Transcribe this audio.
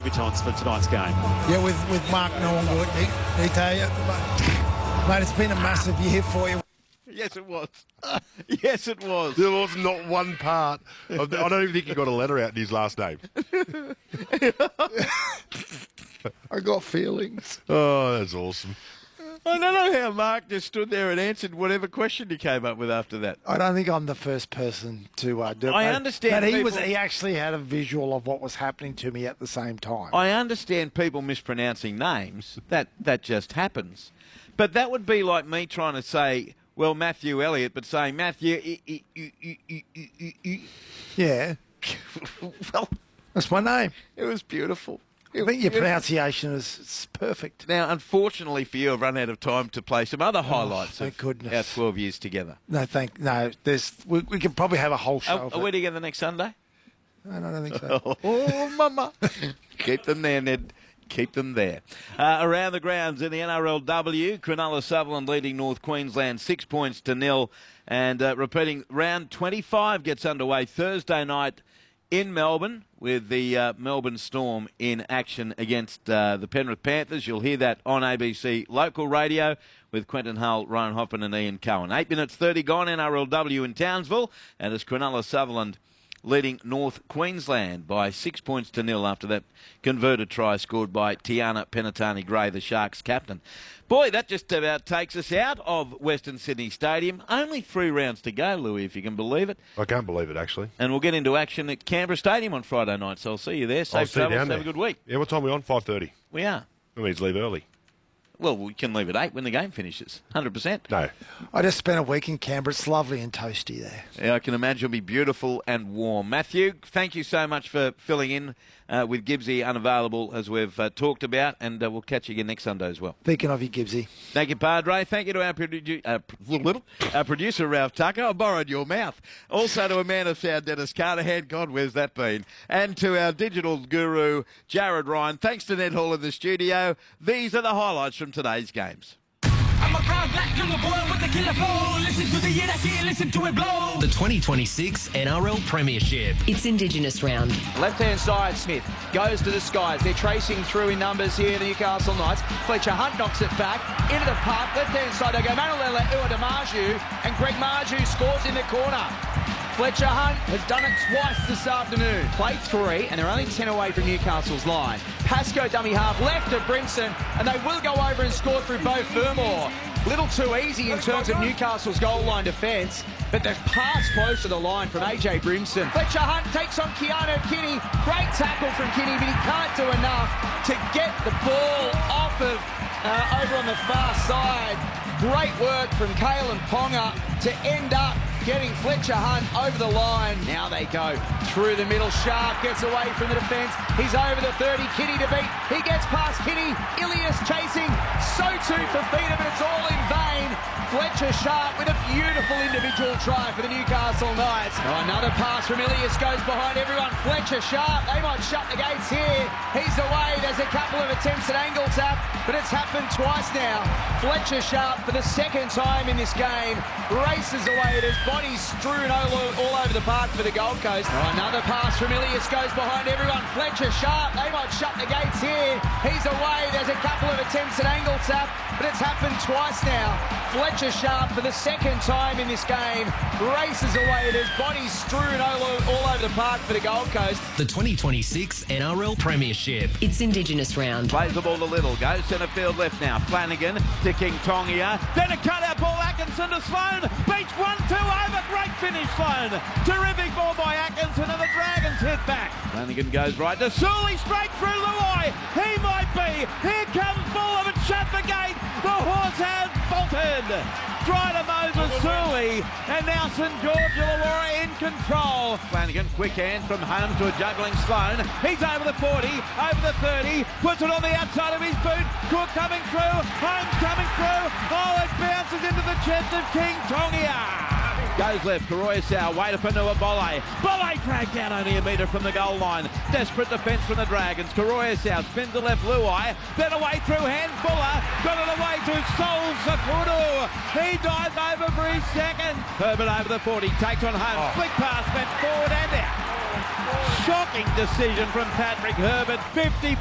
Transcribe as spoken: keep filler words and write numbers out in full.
debutants for tonight's game. Yeah, with, with Mark Norwood, he, he tell you, mate, it's been a massive year for you. Yes, it was. Yes, it was. There was not one part. Of the, I don't even think he got a letter out in his last name. I got feelings. Oh, that's awesome. I don't know how Mark just stood there and answered whatever question he came up with after that. I don't think I'm the first person to uh, do it. I but, understand But he people- was. He actually had a visual of what was happening to me at the same time. I understand people mispronouncing names. That that just happens. But that would be like me trying to say, well, Matthew Elliott, but saying Matthew... E- e- e- e- e- e- e- yeah. Well, That's my name. it was beautiful. I think your pronunciation is, is perfect. Now, unfortunately for you, I've run out of time to play some other highlights thank of goodness. our twelve years together. No, thank no. There's we, we could probably have a whole show. Are, of are we it. together next Sunday? No, no, I don't think so. Oh, mama. Keep them there, Ned. Keep them there. Uh, around the grounds in the N R L W, Cronulla Sutherland leading North Queensland six points to nil. And uh, repeating, round twenty-five gets underway Thursday night in Melbourne with the uh, Melbourne Storm in action against uh, the Penrith Panthers. You'll hear that on A B C local radio with Quentin Hull, Ryan Hoppen and Ian Cohen. Eight minutes thirty gone, N R L W in Townsville. And it's Cronulla Sutherland leading North Queensland by six points to nil after that converted try scored by Tiana Penatani-Gray, the Sharks captain. Boy, that just about takes us out of Western Sydney Stadium. Only three rounds to go, Louis, if you can believe it. I can't believe it, actually. And we'll get into action at Canberra Stadium on Friday night, so I'll see you there. I'll Safe see you travels, down have a there. good week. Yeah, what time are we on? five thirty. We are. That means leave early. Well, we can leave at eight when the game finishes, one hundred percent. No. I just spent a week in Canberra. It's lovely and toasty there. Yeah, I can imagine it'll be beautiful and warm. Matthew, thank you so much for filling in uh, with Gibbsy unavailable, as we've uh, talked about, and uh, we'll catch you again next Sunday as well. Speaking of you, Gibbsy. Thank you, Padre. Thank you to our, produ- uh, our producer, Ralph Tucker. I borrowed your mouth. Also to a man of sound, Dennis Carterhead. God, where's that been? And to our digital guru, Jared Ryan. Thanks to Ned Hall in the studio. These are the highlights from today's games. I'm a proud black young boy with the killer flow. Listen to the year I see, listen to it blow. The twenty twenty-six N R L Premiership. It's Indigenous round. Left-hand side, Smith goes to the skies. They're tracing through in numbers here, the Newcastle Knights. Fletcher Hunt knocks it back into the park. Left-hand side, they go Manuela Uadamarju, and Greg Marju scores in the corner. Fletcher Hunt has done it twice this afternoon. Play three, and they're only ten away from Newcastle's line. Pascoe dummy half left of Brimson, and they will go over and score through Beau Fermor. Little too easy in terms of Newcastle's goal line defence, but they've passed close to the line from A J Brimson. Fletcher Hunt takes on Keanu Kinney. Great tackle from Kinney, but he can't do enough to get the ball off of uh, over on the far side. Great work from Kalen Ponga to end up getting Fletcher Hunt over the line. Now they go through the middle. Sharp gets away from the defence. He's over the thirty. Kinney to beat. He gets past Kinney. Ilias chasing. So too for Fifita, but it's all in vain. Fletcher Sharp with a beautiful individual try for the Newcastle Knights. Now another pass from Ilias goes behind everyone. Fletcher Sharp, they might shut the gates here. He's away. There's a couple of attempts at angle tap, but it's happened twice now. Fletcher Sharp, for the second time in this game, races away. It is bodies strewn all, all over the park for the Gold Coast. Now another pass from Ilias goes behind everyone. Fletcher Sharp, they might shut the gates here. He's away. There's a couple of attempts at angle tap, but it's happened twice now. Fletcher Sharp, for the second time in this game, races away. There's bodies strewn all, all over the park for the Gold Coast. The twenty twenty-six N R L Premiership. It's Indigenous round. Plays the ball to Little. Goes centre field left now. Flanagan to King Tongia. Then a cut-out ball. Atkinson to Sloan. Beach one two over. Great finish, Sloan. Terrific ball by Atkinson, and the Dragons hit back. Flanagan goes right to Sully. Straight through Luai. He might be. Here comes Bullock, and shut the gate. The horse has bolted. Try to Moses Sully, and now St George Illawarra in control. Flanagan, quick hand from Holmes to a juggling Sloan. He's over the forty, over the thirty, puts it on the outside of his boot. Cook coming through, Holmes coming through. Oh, it bounces into the chest of King Tongia. Goes left, Karoyasau, waited for Nua Bolle. Bolle dragged down only a metre from the goal line. Desperate defence from the Dragons. Karoyasau spins the left, Luai. Then away through hand, Fuller. Got it away to Sol Sakuru. He dives over for his second. Herbert over the forty, takes on home. Oh. Flick pass, went forward and out. Shocking decision from Patrick Herbert. fifty